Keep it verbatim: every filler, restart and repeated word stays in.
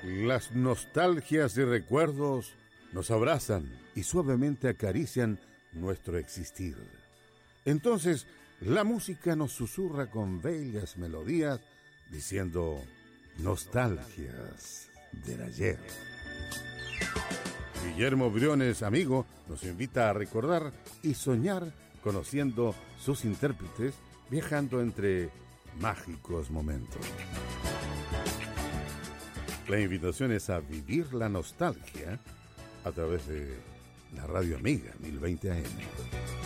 Las nostalgias y recuerdos nos abrazan y suavemente acarician nuestro existir. Entonces, la música nos susurra con bellas melodías, diciendo nostalgias del ayer. Guillermo Briones, amigo, nos invita a recordar y soñar conociendo sus intérpretes, viajando entre mágicos momentos. La invitación es a vivir la nostalgia a través de la Radio Amiga mil veinte A M.